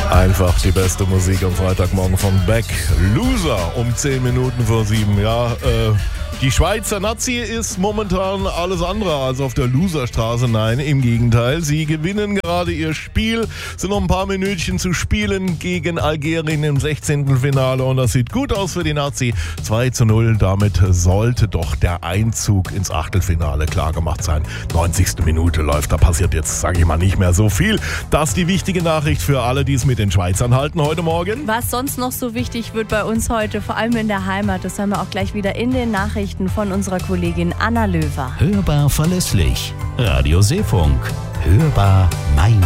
Einfach die beste Musik am Freitagmorgen von Beck. Loser um 10 Minuten vor 7. Ja, die Schweizer Nazi ist momentan alles andere als auf der Loserstraße. Nein, im Gegenteil. Sie gewinnen gerade ihr Spiel. Sind noch ein paar Minütchen zu spielen gegen Algerien im 16. Finale. Und das sieht gut aus für die Nazi. 2:0. Damit sollte doch der Einzug ins Achtelfinale klargemacht sein. 90. Minute läuft. Da passiert jetzt, sage ich mal, nicht mehr so viel. Das ist die wichtige Nachricht für alle, die es mit den Schweizern halten heute Morgen. Was sonst noch so wichtig wird bei uns heute, vor allem in der Heimat, das haben wir auch gleich wieder in den Nachrichten von unserer Kollegin Anna Löwer. Hörbar verlässlich. Radio Seefunk. Hörbar meine